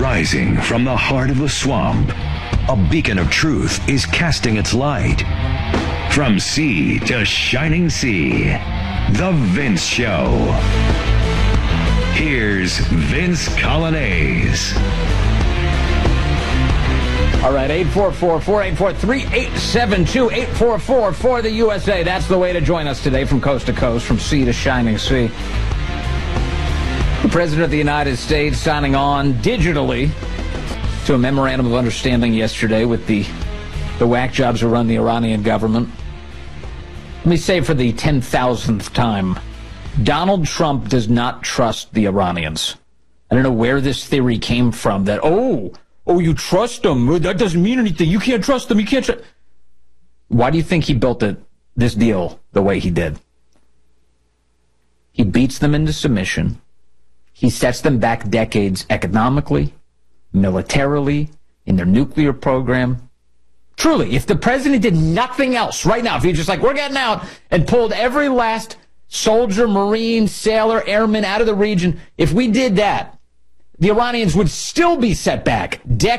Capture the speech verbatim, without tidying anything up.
Rising from the heart of the swamp, a beacon of truth is casting its light. From sea to shining sea, The Vince Show. Here's Vince Coglianese. All right, eight four four, four eight four, three eight seven two, eight four four for the U S A. That's the way to join us today from coast to coast, from sea to shining sea. The President of the United States signing on digitally to a memorandum of understanding yesterday with the, the whack jobs who run the Iranian government. Let me say for the ten thousandth time, Donald Trump does not trust the Iranians. I don't know where this theory came from that, oh, oh, you trust them. That doesn't mean anything. You can't trust them. You can't trust. Why do you think he built it, this deal the way he did? He beats them into submission. He sets them back decades economically, militarily, in their nuclear program. Truly, if the president did nothing else right now, if he just like, we're getting out, and pulled every last soldier, Marine, sailor, airman out of the region, if we did that, the Iranians would still be set back decades.